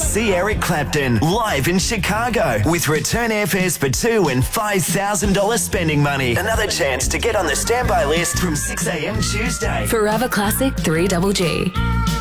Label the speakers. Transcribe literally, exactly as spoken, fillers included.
Speaker 1: See Eric Clapton live in Chicago with return airfares for two and five thousand dollars spending money. Another chance to get on the standby list from six a.m. Tuesday.
Speaker 2: Forever Classic three Double G.